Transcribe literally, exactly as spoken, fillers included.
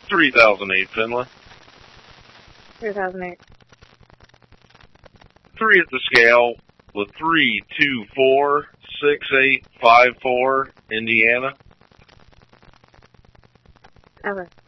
three thousand eight, Finley. three thousand eight. Three at the scale with three two four six eight five four, Indiana. Okay.